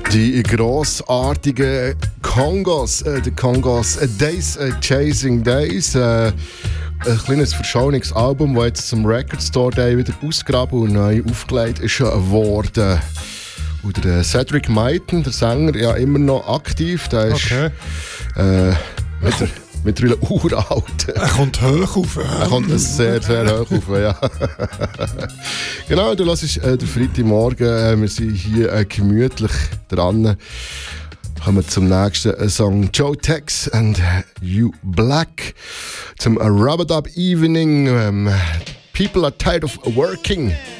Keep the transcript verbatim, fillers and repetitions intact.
Die grossartigen Congos, äh, die Congos äh, Days, äh, Chasing Days. Äh, ein kleines Verschauungsalbum, das jetzt zum Record Store Day wieder ausgegraben und neu aufgelegt ist worden. Und der Cedric Myton, der Sänger, ja immer noch aktiv. Der ist okay. äh, wieder, mittlerweile uralt. Er kommt hoch auf. Er kommt sehr, sehr hoch auf, ja. Genau, du hörst äh, den Freitagmorgen. Äh, wir sind hier äh, gemütlich dran. Kommen wir zum nächsten äh, Song. Joe Tex and You Black. Zum äh, Rub-a-Dub Evening. Ähm, People are tired of working.